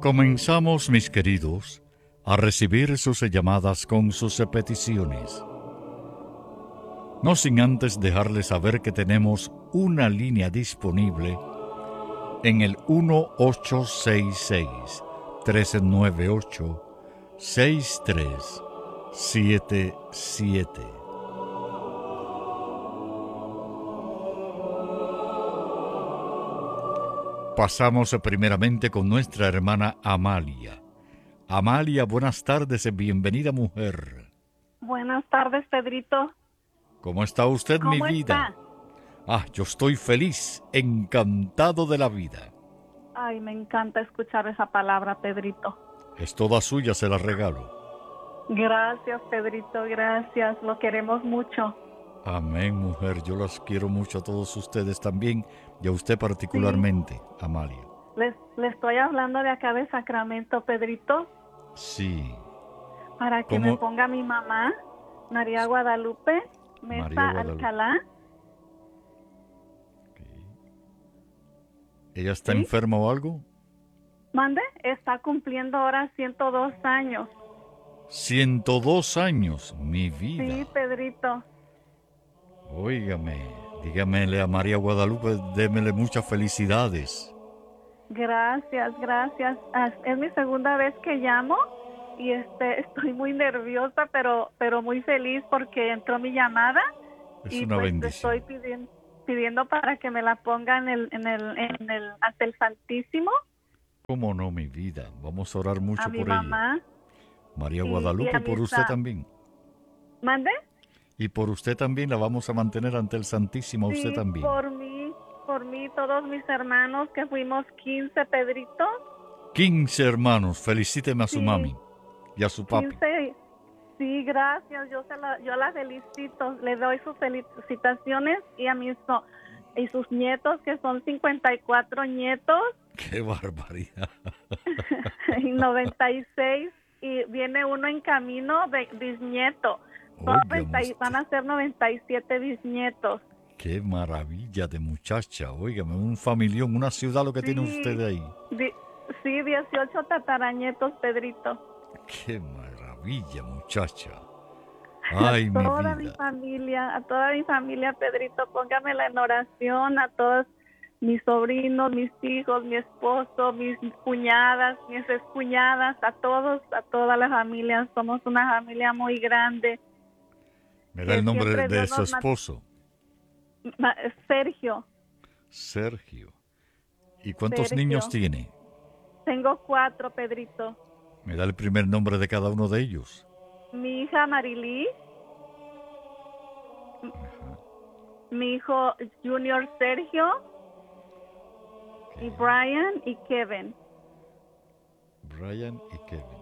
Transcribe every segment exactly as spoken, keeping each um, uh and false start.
Comenzamos, mis queridos, a recibir sus llamadas con sus peticiones. No sin antes dejarles saber que tenemos una línea disponible en el uno ocho seis seis, tres nueve ocho, seis tres siete siete. Pasamos primeramente con nuestra hermana Amalia. Amalia, buenas tardes, bienvenida mujer. Buenas tardes, Pedrito. ¿Cómo está usted, mi ¿Cómo vida? está? Ah, yo estoy feliz, encantado de la vida. Ay, me encanta escuchar esa palabra, Pedrito. Es toda suya, se la regalo. Gracias, Pedrito, gracias. Lo queremos mucho. Amén, mujer. Yo las quiero mucho a todos ustedes también y a usted particularmente, sí. Amalia. Les, le estoy hablando de acá de Sacramento, Pedrito. Sí. Para que ¿Cómo? me ponga mi mamá, María Guadalupe, Mesa María Guadalupe. Alcalá. Okay. ¿Ella está ¿Sí? enferma o algo? Mande, está cumpliendo ahora ciento dos años. ciento dos años, mi vida. Sí, Pedrito. Óigame, dígamele a María Guadalupe, démele muchas felicidades. Gracias, gracias. Es mi segunda vez que llamo y este estoy muy nerviosa, pero pero muy feliz porque entró mi llamada. Es y una pues bendición. estoy pidiendo pidiendo para que me la ponga en el en el en el ante el Santísimo. ¿Cómo no, mi vida? Vamos a orar mucho a por mi mamá. ella. María y, Guadalupe, y a por mis, usted uh, también. ¿Mande? Y por usted también la vamos a mantener ante el Santísimo, a Sí, usted también. por mí, por mí, todos mis hermanos que fuimos quince, Pedrito. quince hermanos, felicíteme a su Sí, mami y a su papi. quince. Sí, gracias, yo se la, yo la felicito, le doy sus felicitaciones y a mis so, y sus nietos que son cincuenta y cuatro nietos. ¡Qué barbaridad! Y noventa y seis y viene uno en camino de bisnieto. noventa, van a ser noventa y siete bisnietos. ¡Qué maravilla de muchacha! Óigame, un familión, una ciudad lo que sí, tiene usted ahí. Di, sí, dieciocho tataranietos, Pedrito. ¡Qué maravilla, muchacha! ¡Ay, mi vida! A toda mi familia, a toda mi familia, Pedrito, póngamela en oración, a todos mis sobrinos, mis hijos, mi esposo, mis cuñadas, mis excuñadas, a todos, a toda la familia. Somos una familia muy grande. ¿Me da el nombre de su esposo? Ma- Sergio. Sergio. ¿Y cuántos Sergio. niños tiene? Tengo cuatro, Pedrito. ¿Me da el primer nombre de cada uno de ellos? Mi hija Marilí. Ajá. Mi hijo Junior Sergio. Okay. Y Brian y Kevin. Brian y Kevin.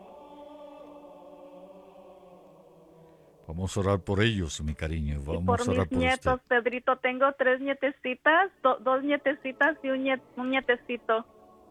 Vamos a orar por ellos, mi cariño. Vamos y por a orar mis por nietos, usted. Pedrito. Tengo tres nietecitas, do, dos nietecitas y un, niet, un nietecito.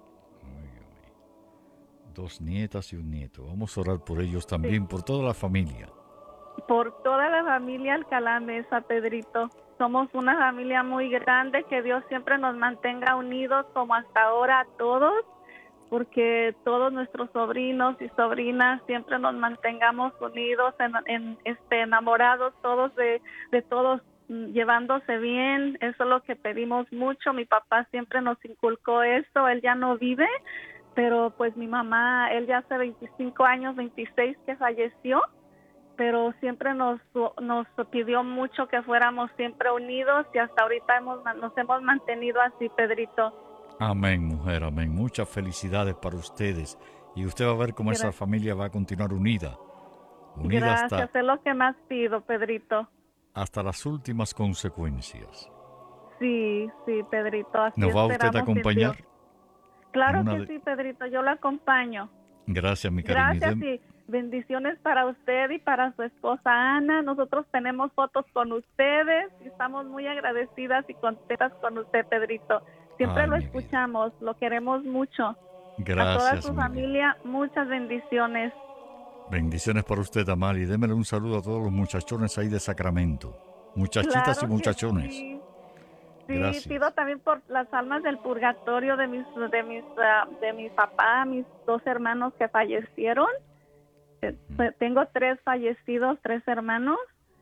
Dos nietas y un nieto. Vamos a orar por ellos también, sí. Por toda la familia. Por toda la familia Alcalá Mesa, Pedrito. Somos una familia muy grande, que Dios siempre nos mantenga unidos como hasta ahora a todos, porque todos nuestros sobrinos y sobrinas siempre nos mantengamos unidos, en, en, este, enamorados todos de, de todos, llevándose bien. Eso es lo que pedimos mucho. Mi papá siempre nos inculcó eso. Él ya no vive, pero pues mi mamá, él ya hace veinticinco años, veintiséis que falleció, pero siempre nos nos pidió mucho que fuéramos siempre unidos y hasta ahorita hemos, nos hemos mantenido así, Pedrito. Amén, mujer, amén. Muchas felicidades para ustedes y usted va a ver cómo Gracias. Esa familia va a continuar unida. Unida Gracias, hasta, es lo que más pido, Pedrito. Hasta las últimas consecuencias. Sí, sí, Pedrito. Así ¿Nos va usted a acompañar? Claro que de... sí, Pedrito, yo lo acompaño. Gracias, mi cariño. Gracias y bendiciones para usted y para su esposa Ana. Nosotros tenemos fotos con ustedes y estamos muy agradecidas y contentas con usted, Pedrito. Siempre Ay, lo escuchamos, vida. Lo queremos mucho. Gracias, a toda su mi familia, vida. Muchas bendiciones. Bendiciones para usted, Amali. Démele un saludo a todos los muchachones ahí de Sacramento. Muchachitas claro y muchachones. Sí. Sí, Gracias. pido también por las almas del purgatorio de mis de mis ah, de mi papá, mis dos hermanos que fallecieron. Eh, Mm. Tengo tres fallecidos, tres hermanos.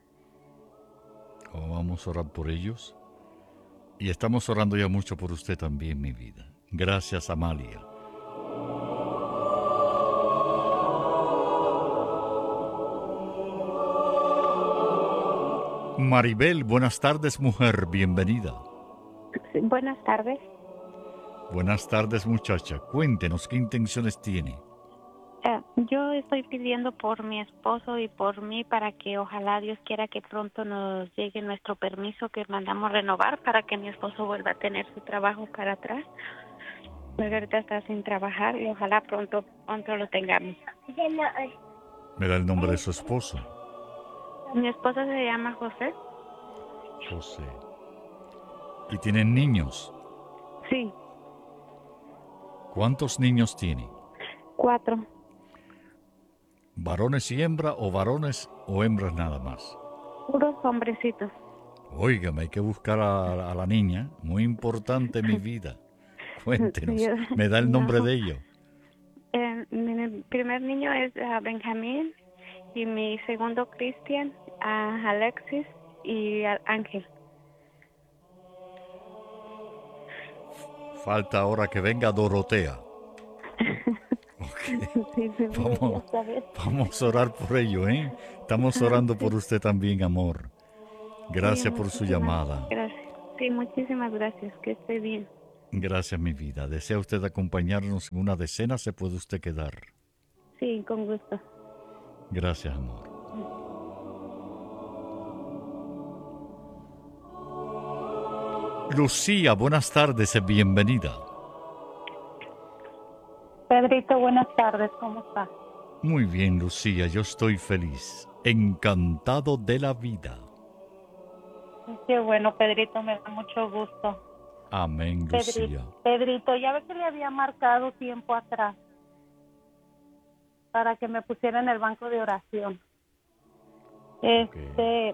Oh, vamos a orar por ellos. Y estamos orando ya mucho por usted también, mi vida. Gracias, Amalia. Maribel, buenas tardes, mujer, bienvenida. Sí, buenas tardes. Buenas tardes, muchacha. Cuéntenos qué intenciones tiene. Eh, yo estoy pidiendo por mi esposo y por mí para que ojalá Dios quiera que pronto nos llegue nuestro permiso que mandamos renovar para que mi esposo vuelva a tener su trabajo para atrás. Porque ahorita está sin trabajar y ojalá pronto pronto lo tengamos. Me da el nombre de su esposo. Mi esposo se llama José. José. ¿Y tienen niños? Sí, ¿Cuántos niños tiene? cuatro. ¿Varones y hembra o varones o hembras nada más? Puros hombrecitos. Óigame, hay que buscar a, a la niña. Muy importante mi vida. Cuéntenos. Sí, ¿Me da el nombre no. de ellos? Eh, mi primer niño es uh, Benjamín y mi segundo Cristian, uh, Alexis y uh, Ángel. Falta ahora que venga Dorotea. Okay. Sí, sí, Vamos, ya sabes. vamos a orar por ello, ¿eh? Estamos orando por usted también, amor. Gracias Sí, por su muchísimas llamada. Gracias. Sí, muchísimas gracias. Que esté bien. Gracias, mi vida. ¿Desea usted acompañarnos en una decena? ¿Se puede usted quedar? Sí, con gusto. Gracias, amor. Lucía, buenas tardes, bienvenida. Pedrito, buenas tardes, ¿cómo estás? Muy bien, Lucía, yo estoy feliz, encantado de la vida. Qué bueno, Pedrito, me da mucho gusto. Amén, Lucía. Pedrito, Pedrito, ya ves que le había marcado tiempo atrás para que me pusiera en el banco de oración. Este,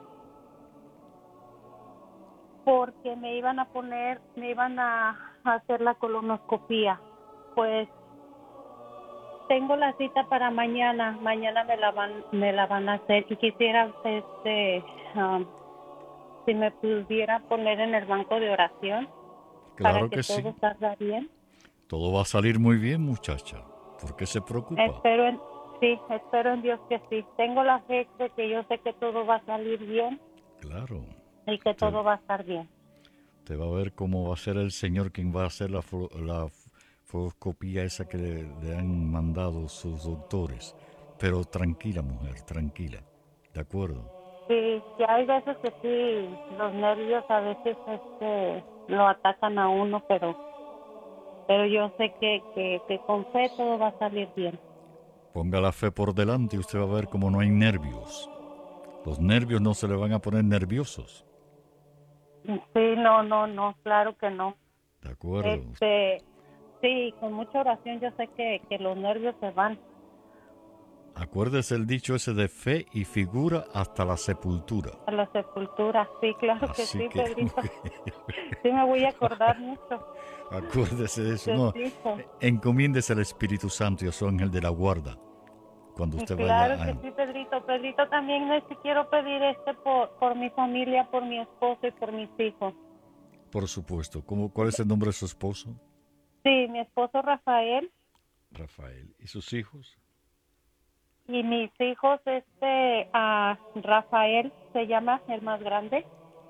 porque me iban a poner, me iban a hacer la colonoscopía. Pues tengo la cita para mañana, mañana me la van, me la van a hacer y quisiera, este, um, si me pudiera poner en el banco de oración. Claro para que, que todo sí. salga bien. Todo va a salir muy bien, muchacha. ¿Por qué se preocupa? Espero en, sí, espero en Dios que sí. Tengo la fe de que yo sé que todo va a salir bien Claro. y que Usted, todo va a estar bien. Usted va a ver cómo va a ser el Señor quien va a hacer la, la fluoroscopía esa que le, le han mandado sus doctores. Pero tranquila, mujer, tranquila. ¿De acuerdo? Sí, sí, hay veces que sí, los nervios a veces este, lo atacan a uno, pero pero yo sé que, que, que con fe todo va a salir bien. Ponga la fe por delante y usted va a ver cómo no hay nervios. Los nervios no se le van a poner nerviosos. Sí, no, no, no, claro que no. ¿De acuerdo? Este, sí, con mucha oración yo sé que, que los nervios se van. Acuérdese el dicho ese de fe y figura hasta la sepultura. A la sepultura, sí, claro que Así sí, que, Pedrito. Sí, me voy a acordar mucho. Acuérdese de eso. Te No, dijo. encomiéndese al Espíritu Santo y a su ángel de la guarda. Cuando usted Claro vaya a... que sí, Pedrito. Pedrito, también este, quiero pedir este por, por mi familia, por mi esposo y por mis hijos. Por supuesto. ¿Cómo, ¿Cuál es el nombre de su esposo? Sí, mi esposo Rafael. Rafael. ¿Y sus hijos? Y mis hijos, este, a Rafael se llama el más grande.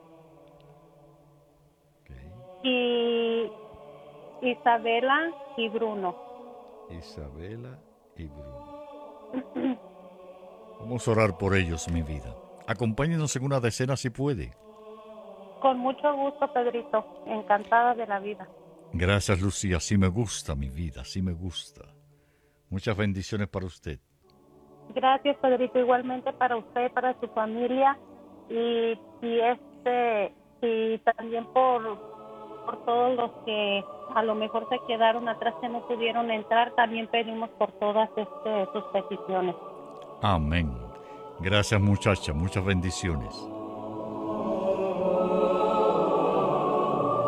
Okay. Y Isabela y Bruno. Isabela y Bruno. Vamos a orar por ellos, mi vida. Acompáñenos en una decena si puede. Con mucho gusto, Pedrito. Encantada de la vida. Gracias, Lucía. Sí me gusta, mi vida. Sí me gusta. Muchas bendiciones para usted. Gracias, Pedrito. Igualmente para usted, para su familia y, y este y también por, por todos los que a lo mejor se quedaron atrás que no pudieron entrar. También pedimos por todas este, sus peticiones. Amén. Gracias, muchacha. Muchas bendiciones.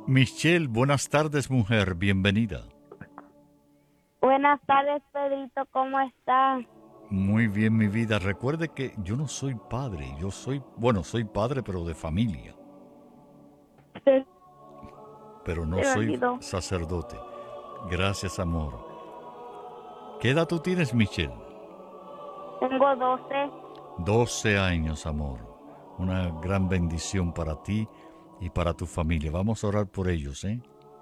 Michelle, buenas tardes, mujer, bienvenida. Buenas tardes, Pedrito, ¿cómo está? Muy bien, mi vida. Recuerde que yo no soy padre, yo soy, bueno, soy padre, pero de familia. Sí, Pero no se me soy olvidó. sacerdote. Gracias, amor. ¿Qué edad tú tienes, Michelle? Tengo doce. doce años, amor. Una gran bendición para ti y para tu familia. Vamos a orar por ellos, ¿eh?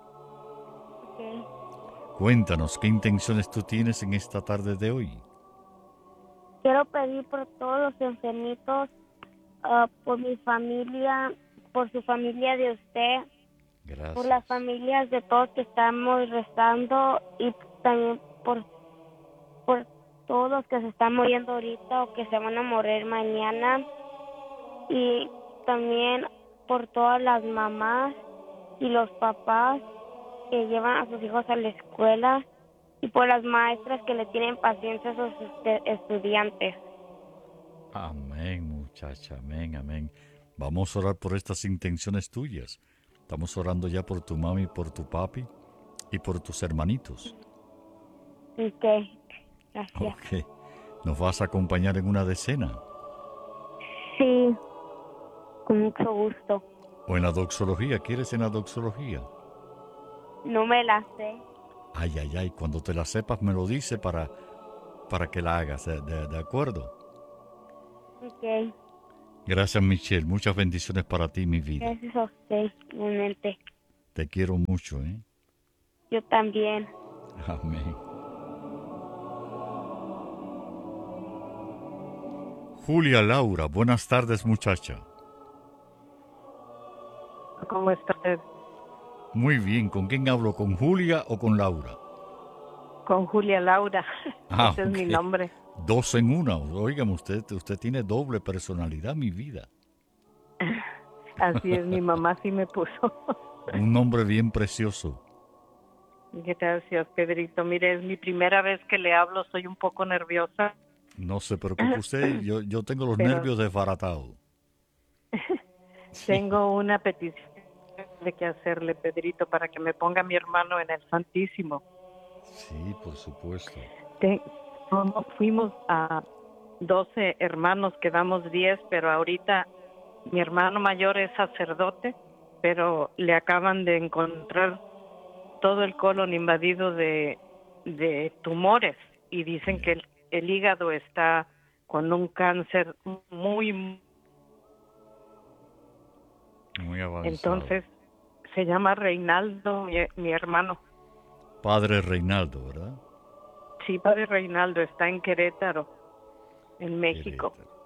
Ok. Cuéntanos, ¿qué intenciones tú tienes en esta tarde de hoy? Quiero pedir por todos los enfermitos, ah, por mi familia, por su familia de usted, Gracias. por las familias de todos que estamos rezando y también por, por todos los que se están muriendo ahorita o que se van a morir mañana, y también por todas las mamás y los papás que llevan a sus hijos a la escuela y por las maestras que le tienen paciencia a sus este- estudiantes. Amén, muchacha, amén, amén. Vamos a orar por estas intenciones tuyas. Estamos orando ya por tu mami, por tu papi y por tus hermanitos. Ok, gracias. Ok. ¿Nos vas a acompañar en una decena? Sí, con mucho gusto. ¿O en la doxología? ¿Quieres en la doxología? No me la sé. Ay, ay, ay. Cuando te la sepas me lo dice para, para que la hagas. ¿De, de, de acuerdo? Ok, Gracias, Michelle. Muchas bendiciones para ti, mi vida. gracias a usted, igualmente. Te quiero mucho, ¿eh? Yo también. Amén. Julia Laura, buenas tardes, muchacha. ¿Cómo está usted? Muy bien. ¿Con quién hablo? ¿Con Julia o con Laura? Con Julia Laura. Ah, Ese es mi ok. nombre. Dos en una. Óigame, usted, usted tiene doble personalidad, mi vida. Así es, mi mamá sí me puso. Un nombre bien precioso. Gracias, Pedrito. Mire, es mi primera vez que le hablo, soy un poco nerviosa. No se preocupe usted, yo, yo tengo los Pero- nervios desbaratados. Sí. Tengo una petición de que hacerle, Pedrito, para que me ponga mi hermano en el Santísimo. Sí, por supuesto. Te- somos- fuimos a doce hermanos, quedamos diez, pero ahorita mi hermano mayor es sacerdote, pero le acaban de encontrar todo el colon invadido de, de tumores y dicen que el, el hígado está con un cáncer muy... Muy avanzado. Entonces se llama Reinaldo, mi, mi hermano. Padre Reinaldo, ¿verdad? Sí, padre Reinaldo, está en Querétaro, en México. Querétaro.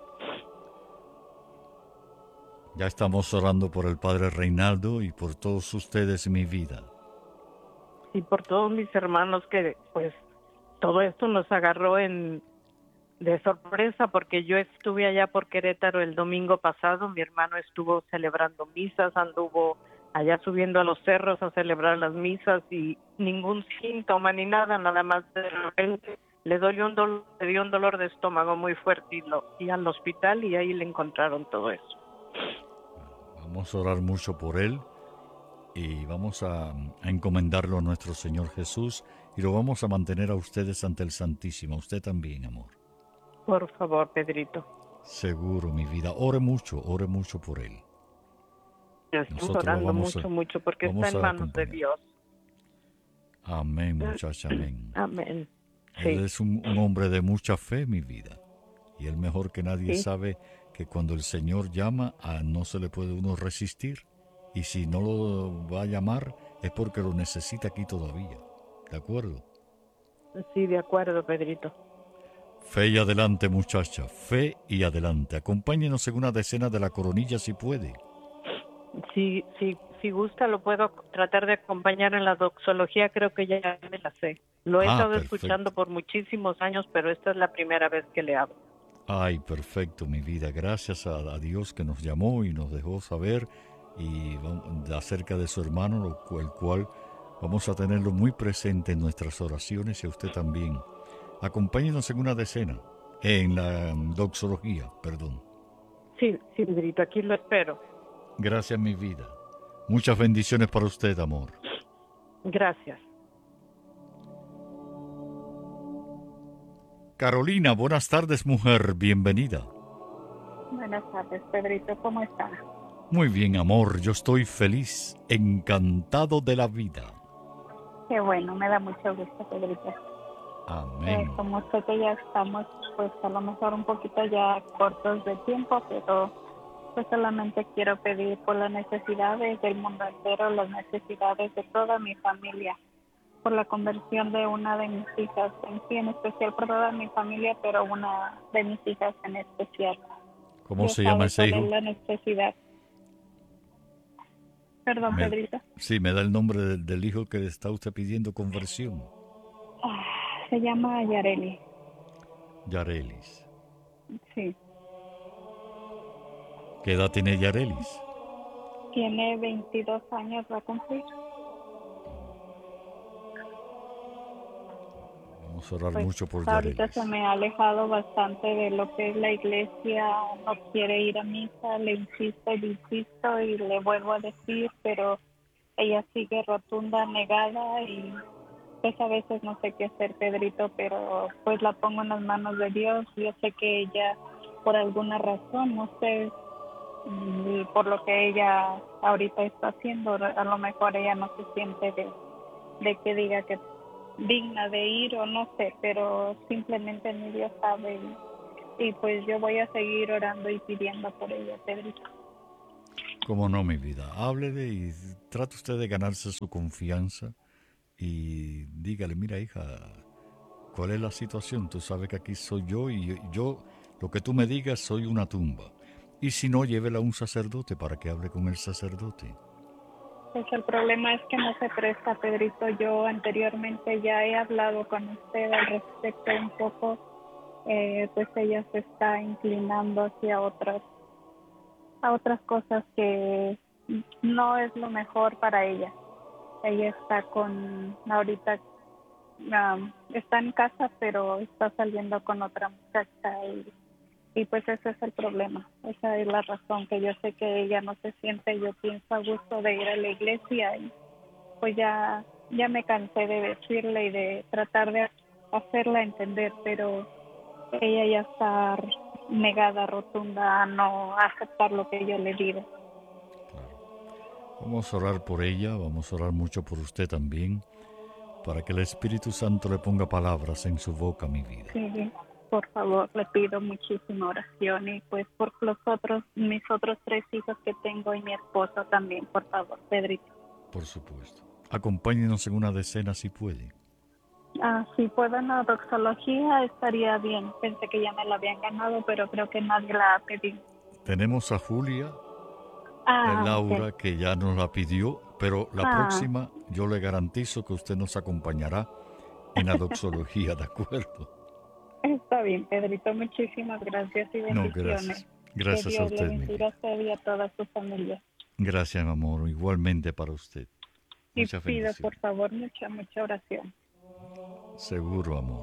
Ya estamos orando por el Padre Reinaldo y por todos ustedes, mi vida. Y por todos mis hermanos que pues todo esto nos agarró en de sorpresa porque yo estuve allá por Querétaro el domingo pasado, mi hermano estuvo celebrando misas, anduvo allá subiendo a los cerros a celebrar las misas y ningún síntoma ni nada, nada más de repente le dolió un dolor, le dio un dolor de estómago muy fuerte y, lo, y al hospital y ahí le encontraron todo eso. Vamos a orar mucho por él y vamos a, a encomendarlo a nuestro Señor Jesús y lo vamos a mantener a ustedes ante el Santísimo. A usted también, amor. Por favor, Pedrito. Seguro, mi vida. Ore mucho, ore mucho por él. Estamos Nosotros orando vamos a- mucho, mucho porque vamos está en a manos de acompañar. Dios. Amén, muchacha, amén. Amén. Él Sí, es un, un hombre de mucha fe, mi vida. Y él mejor que nadie Sí. sabe que cuando el Señor llama, a no se le puede uno resistir. Y si no lo va a llamar, es porque lo necesita aquí todavía. ¿De acuerdo? sí, de acuerdo, Pedrito. Fe y adelante, muchacha. Fe y adelante. Acompáñenos en una decena de la coronilla si puede. Si, si, si gusta, lo puedo tratar de acompañar en la doxología, creo que ya me la sé. Lo he Ah, estado perfecto. escuchando por muchísimos años, pero esta es la primera vez que le hablo. Ay, perfecto, mi vida. Gracias a, a Dios que nos llamó y nos dejó saber y vam- acerca de su hermano, lo cu- el cual vamos a tenerlo muy presente en nuestras oraciones y a usted también. Acompáñenos en una decena, en la mm, doxología, perdón. Sí, sí, Pedrito, aquí lo espero. Gracias, mi vida. Muchas bendiciones para usted, amor. Gracias. Carolina, buenas tardes, mujer. Bienvenida. Buenas tardes, Pedrito. ¿Cómo está? Muy bien, amor. Yo estoy feliz, encantado de la vida. Qué bueno, me da mucho gusto, Pedrito. Amén. Eh, como sé que ya estamos, pues a lo mejor un poquito ya cortos de tiempo, pero pues solamente quiero pedir por las necesidades del mundo entero, las necesidades de toda mi familia, por la conversión de una de mis hijas, en sí en especial por toda mi familia, pero una de mis hijas en especial. ¿Cómo Dios se llama sabe ese cuál hijo? es la necesidad. Perdón, Me- Pedrito. Sí, me da el nombre del, del hijo que está usted pidiendo conversión. Ah, se llama Yareli. Yarelis. Sí. ¿Qué edad tiene Yarelis? Tiene veintidós años, va a cumplir. Vamos a orar Pues mucho por ahorita Yarelis. se me ha alejado bastante de lo que es la iglesia, no quiere ir a misa, le insisto y le insisto y le vuelvo a decir, pero ella sigue rotunda, negada y pues a veces no sé qué hacer, Pedrito, pero pues la pongo en las manos de Dios. Yo sé que ella por alguna razón, no sé, y por lo que ella ahorita está haciendo, a lo mejor ella no se siente de, de que diga que digna de ir o no sé, pero simplemente mi Dios sabe y, y pues yo voy a seguir orando y pidiendo por ella, Pedrito. ¿Cómo no, mi vida? Háblele y trate usted de ganarse su confianza y dígale, mira, hija, ¿cuál es la situación? Tú sabes que aquí soy yo y yo, lo que tú me digas, soy una tumba. Y si no, llévela a un sacerdote para que hable con el sacerdote. Pues el problema es que no se presta, Pedrito. Yo anteriormente ya he hablado con usted al respecto un poco, eh, pues ella se está inclinando hacia otras, a otras cosas que no es lo mejor para ella. Ella está con, ahorita um, está en casa, pero está saliendo con otra muchacha y, y pues ese es el problema. Esa es la razón, que yo sé que ella no se siente, yo pienso, a gusto de ir a la iglesia y pues ya, ya me cansé de decirle y de tratar de hacerla entender, pero ella ya está negada, rotunda a no aceptar lo que yo le digo. Vamos a orar por ella, vamos a orar mucho por usted también, para que el Espíritu Santo le ponga palabras en su boca, mi vida. Sí, por favor, le pido muchísima oración y pues por los otros, mis otros tres hijos que tengo y mi esposo también, por favor, Pedrito. Por supuesto. Acompáñenos en una decena si puede. Ah, si puedo en la doxología estaría bien. Pensé que ya me la habían ganado, pero creo que nadie la ha pedido. Tenemos a Julia, Ah, a Laura, ok. que ya nos la pidió, pero la Ah. próxima yo le garantizo que usted nos acompañará en la doxología, ¿de acuerdo? Está bien, Pedrito, muchísimas gracias y No, bendiciones. gracias. Gracias que a Dios usted, le mi bendiga a vida. usted y a toda su familia. Gracias, mi amor. Igualmente para usted. Y Muchas pido, bendiciones. por favor, mucha, mucha oración. Seguro, amor.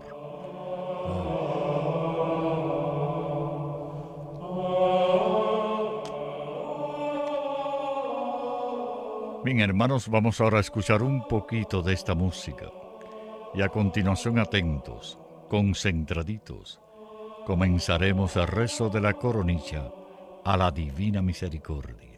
Bien, hermanos, vamos ahora a escuchar un poquito de esta música. Y a continuación, atentos, concentraditos, comenzaremos el rezo de la coronilla a la Divina Misericordia.